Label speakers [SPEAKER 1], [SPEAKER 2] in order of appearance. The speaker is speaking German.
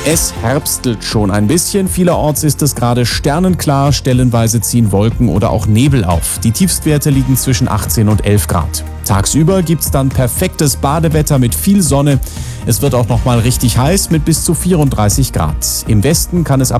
[SPEAKER 1] Es herbstelt schon ein bisschen. Vielerorts ist es gerade sternenklar. Stellenweise ziehen Wolken oder auch Nebel auf. Die Tiefstwerte liegen zwischen 18 und 11 Grad. Tagsüber gibt's dann perfektes Badewetter mit viel Sonne. Es wird auch noch mal richtig heiß mit bis zu 34 Grad. Im Westen kann es ab